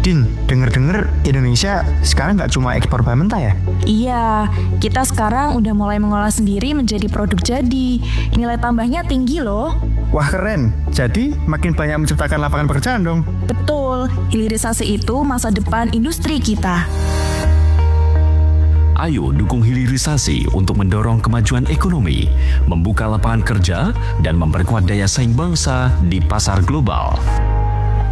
Din, denger-denger Indonesia sekarang nggak cuma ekspor bahan mentah ya? Iya, kita sekarang udah mulai mengolah sendiri menjadi produk jadi. Nilai tambahnya tinggi loh. Wah keren, jadi makin banyak menciptakan lapangan pekerjaan dong. Betul, hilirisasi itu masa depan industri kita. Ayo dukung hilirisasi untuk mendorong kemajuan ekonomi, membuka lapangan kerja, dan memperkuat daya saing bangsa di pasar global.